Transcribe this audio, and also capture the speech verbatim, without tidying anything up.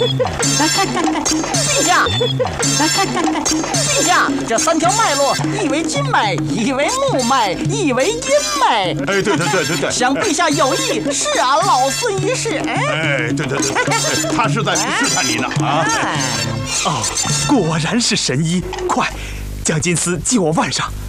陛下，陛下，这三条脉络，一为筋脉，一为目脉，一为阴脉。 哎，对对对对对， 想陛下有意，是俺老孙一试。 哎，对对对，他是在试探你呢啊！ 哦，果然是神医！快，将金丝系我腕上，